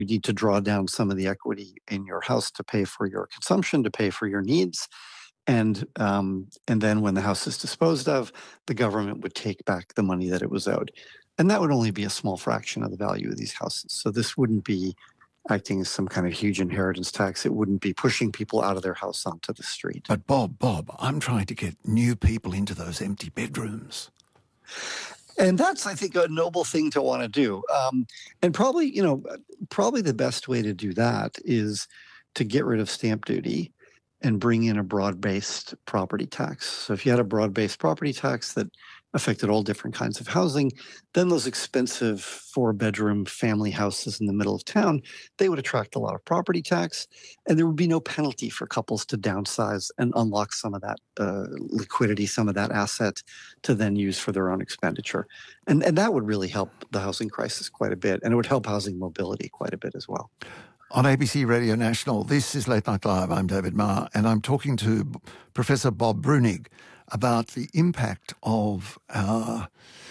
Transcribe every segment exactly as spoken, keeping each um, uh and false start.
You need to draw down some of the equity in your house to pay for your consumption, to pay for your needs. And um, and then when the house is disposed of, the government would take back the money that it was owed. And that would only be a small fraction of the value of these houses. So this wouldn't be acting as some kind of huge inheritance tax. It wouldn't be pushing people out of their house onto the street. But Bob, Bob, I'm trying to get new people into those empty bedrooms. And that's, I think, a noble thing to want to do. Um, and probably, you know, probably the best way to do that is to get rid of stamp duty and bring in a broad-based property tax. So if you had a broad-based property tax that affected all different kinds of housing, then those expensive four-bedroom family houses in the middle of town, they would attract a lot of property tax, and there would be no penalty for couples to downsize and unlock some of that uh, liquidity, some of that asset to then use for their own expenditure. And, and that would really help the housing crisis quite a bit, and it would help housing mobility quite a bit as well. On A B C Radio National, this is Late Night Live. I'm David Marr, and I'm talking to Professor Bob Bruenig about the impact of our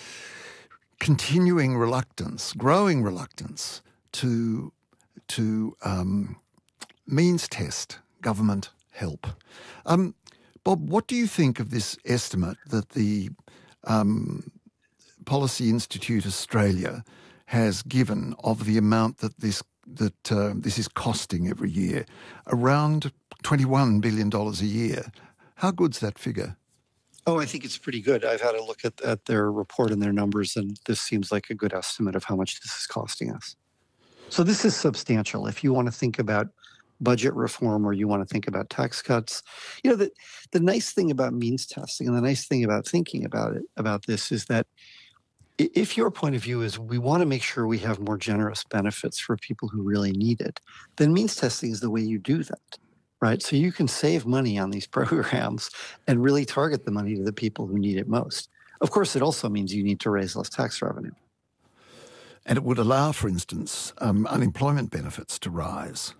continuing reluctance, growing reluctance to to um, means test government help. Um, Bob, what do you think of this estimate that the um, Policy Institute Australia has given of the amount that this that uh, this is costing every year, around twenty-one billion dollars a year? How good's that figure? Oh, I think it's pretty good. I've had a look at, at their report and their numbers, and this seems like a good estimate of how much this is costing us. So this is substantial. If you want to think about budget reform or you want to think about tax cuts, you know, the, the nice thing about means testing and the nice thing about thinking about it, about this is that if your point of view is we want to make sure we have more generous benefits for people who really need it, then means testing is the way you do that, right? So you can save money on these programs and really target the money to the people who need it most. Of course, it also means you need to raise less tax revenue. And it would allow, for instance, um, unemployment benefits to rise.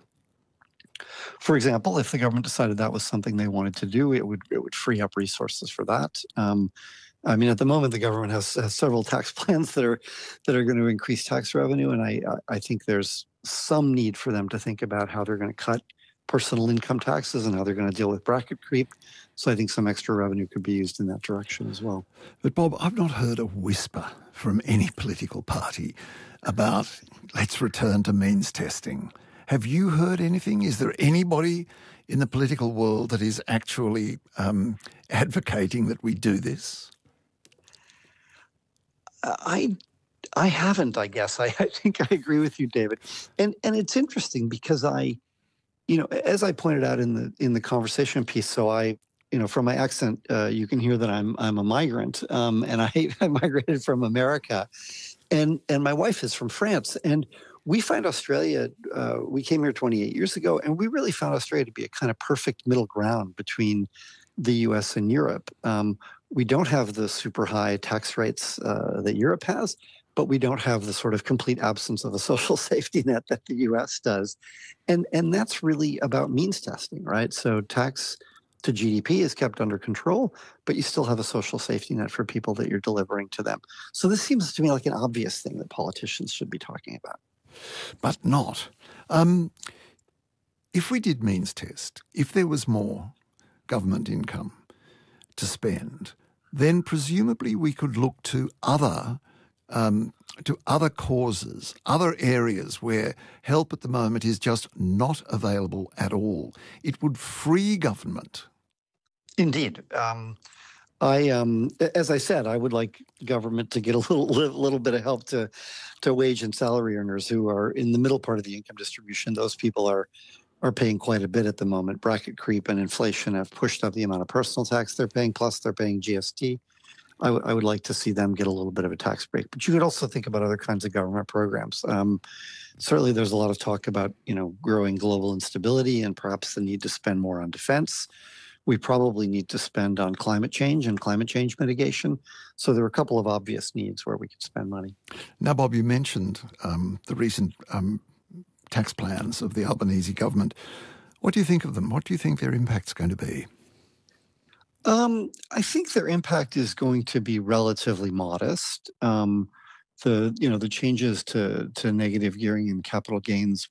For example, if the government decided that was something they wanted to do, it would it would free up resources for that. Um, I mean, at the moment, the government has, has several tax plans that are that are going to increase tax revenue, and I I think there's some need for them to think about how they're going to cut personal income taxes and how they're going to deal with bracket creep. So I think some extra revenue could be used in that direction as well. But Bob, I've not heard a whisper from any political party about let's return to means testing. Have you heard anything? Is there anybody in the political world that is actually um, advocating that we do this? I I haven't, I guess. I, I think I agree with you, David. And and it's interesting because I, you know, as I pointed out in the in the conversation piece, so I, you know, from my accent, uh, you can hear that I'm I'm a migrant, um, and I, I migrated from America, and and my wife is from France, and we find Australia. Uh, we came here twenty-eight years ago, and we really found Australia to be a kind of perfect middle ground between the U S and Europe. Um, we don't have the super high tax rates uh, that Europe has, but we don't have the sort of complete absence of a social safety net that the U S does. And, and that's really about means testing, right? So tax to G D P is kept under control, but you still have a social safety net for people that you're delivering to them. So this seems to me like an obvious thing that politicians should be talking about. But not. Um, if we did means test, if there was more government income to spend, then presumably we could look to other um, to other causes, other areas where help at the moment is just not available at all. It would free government. Indeed. Um, I, um, as I said, I would like government to get a little little bit of help to to wage and salary earners who are in the middle part of the income distribution. Those people are are paying quite a bit at the moment. Bracket creep and inflation have pushed up the amount of personal tax they're paying, plus they're paying G S T. I, w- I would like to see them get a little bit of a tax break. But you could also think about other kinds of government programs. Um, certainly there's a lot of talk about, you know, growing global instability and perhaps the need to spend more on defense. We probably need to spend on climate change and climate change mitigation. So there are a couple of obvious needs where we could spend money. Now, Bob, you mentioned um, the recent um, tax plans of the Albanese government. What do you think of them? What do you think their impact's going to be? Um, I think their impact is going to be relatively modest. Um, the you know the changes to to negative gearing and capital gains